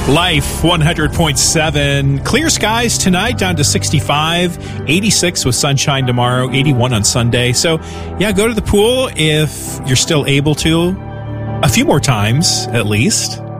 Life 100.7. Clear skies tonight, down to 65, 86 with sunshine tomorrow, 81 on Sunday. So, yeah, go to the pool if you're still able to. A few more times, at least.